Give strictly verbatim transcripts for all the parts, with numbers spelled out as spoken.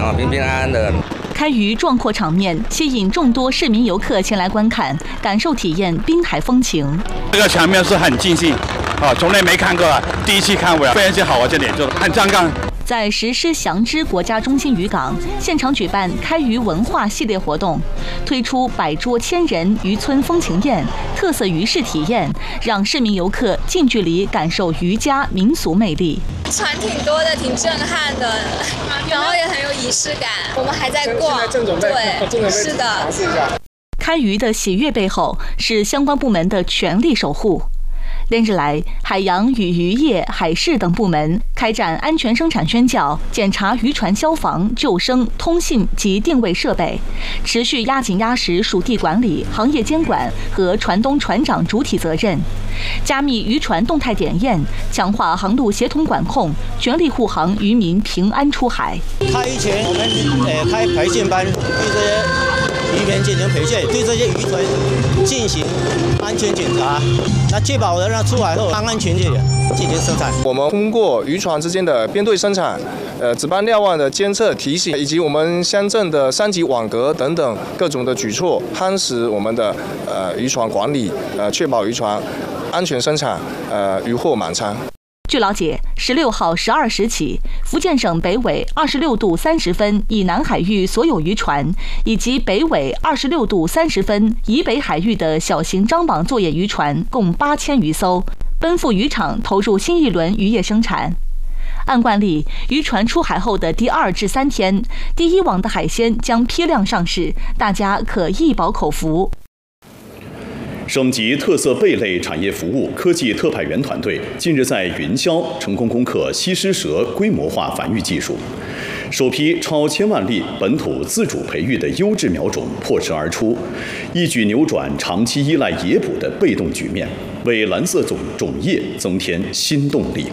啊，平平安安的。 开渔壮阔场面吸引众多市民游客前来观看，感受体验滨海风情。 这个场面是很尽兴，啊，从来没看过，第一次看我非常之好玩，这点就是很壮观。 在石狮祥之国家中心渔港现场举办开渔文化系列活动，推出百桌千人渔村风情宴、特色渔市体验，让市民游客近距离感受渔家民俗魅力。 船挺多的，挺震撼的，然后也很有仪式感。我们还在逛，对，是的。 开渔的喜悦背后是相关部门的全力守护。连日来，海洋与渔业、海事等部门开展安全生产宣教，检查渔船消防、救生、通信及定位设备，持续压紧压实属地管理、行业监管和船东船长主体责任，加密渔船动态点验，强化航路协同管控，全力护航渔民平安出海。 开渔前，我们呃开培训班，对这些渔民进行培训，对这些渔船进行安全检查，那确保人让出海后安安全全进行生产。 我们通过渔船之间的编队生产、呃值班瞭望的监测提醒，以及我们乡镇的三级网格等等各种的举措，夯实我们的呃渔船管理，呃确保渔船安全生产，呃渔获满仓。 据了解，十六号十二时起，福建省北纬二十六度三十分以南海域所有渔船，以及北纬二十六度三十分以北海域的小型张网作业渔船共八千余艘，奔赴渔场投入新一轮渔业生产。按惯例，渔船出海后的第二至三天，第一网的海鲜将批量上市，大家可一饱口福。 省级特色贝类产业服务科技特派员团队近日在云霄成功攻克西施蛇规模化繁育技术，首批超千万粒本土自主培育的优质苗种破池而出，一举扭转长期依赖野捕的被动局面，为蓝色种种业增添新动力。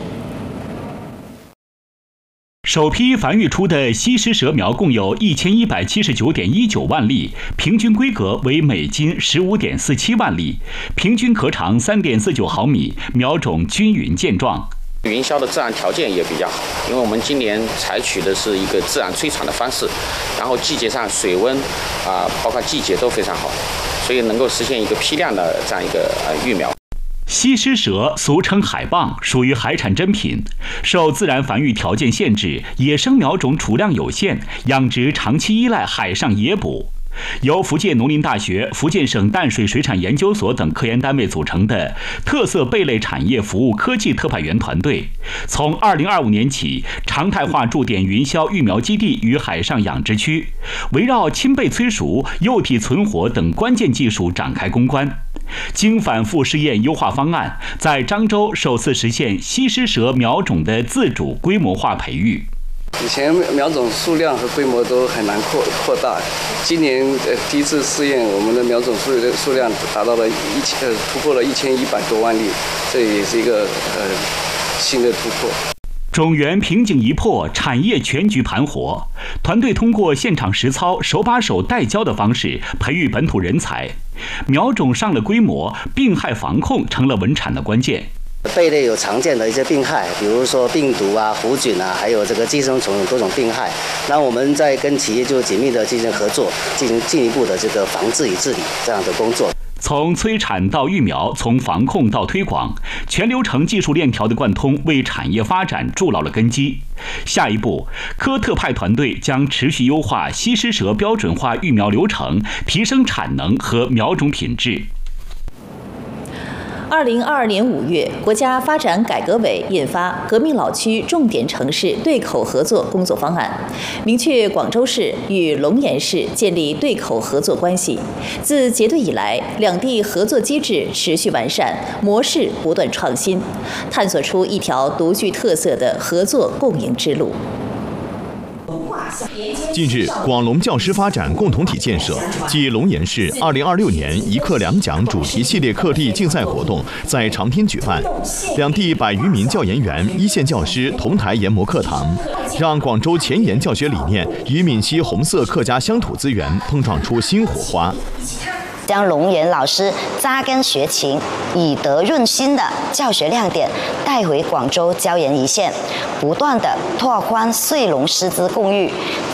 首批繁育出的西施蛇苗共有一千一百七十九点一九万粒，平均规格为每斤十五点四七万粒，平均壳长三点四九毫米，苗种均匀健壮。 云霄的自然条件也比较好，因为我们今年采取的是一个自然催产的方式，然后季节上水温啊、呃，包括季节都非常好，所以能够实现一个批量的这样一个呃育苗。 西施蛇俗称海蚌，属于海产珍品，受自然繁育条件限制，野生苗种储量有限，养殖长期依赖海上野捕。由福建农林大学、福建省淡水水产研究所等科研单位组成的特色贝类产业服务科技特派员团队，从二零二五年起常态化驻点云霄育苗基地与海上养殖区，围绕亲贝催熟、幼体存活等关键技术展开攻关。经反复试验优化方案，在漳州首次实现西施蛇苗种的自主规模化培育。 以前苗种数量和规模都很难扩扩大，今年呃第一次试验，我们的苗种数数量达到了一千呃突破了一千一百多万粒，这也是一个呃新的突破。 种源瓶颈一破，产业全局盘活。团队通过现场实操、手把手带教的方式培育本土人才，苗种上了规模，病害防控成了稳产的关键。 贝类有常见的一些病害，比如说病毒啊、弧菌啊，还有这个寄生虫有多种病害。那我们在跟企业就紧密的进行合作，进行进一步的这个防治与治理这样的工作。 从催产到育苗，从防控到推广，全流程技术链条的贯通，为产业发展筑牢了根基。下一步，科特派团队将持续优化西施蛇标准化育苗流程，提升产能和苗种品质。 二零二二年五月，国家发展改革委印发《革命老区重点城市对口合作工作方案》，明确广州市与龙岩市建立对口合作关系。自结对以来，两地合作机制持续完善，模式不断创新，探索出一条独具特色的合作共赢之路。 近日，广龙教师发展共同体建设暨龙岩市二零二六年一课两讲主题系列课题竞赛活动在长汀举办，两地百余名教研员、一线教师同台研磨课堂，让广州前沿教学理念与闽西红色客家乡土资源碰撞出新火花。 将龙岩老师扎根学情、以德润心的教学亮点带回广州教研一线，不断的拓宽穗龙师资共育，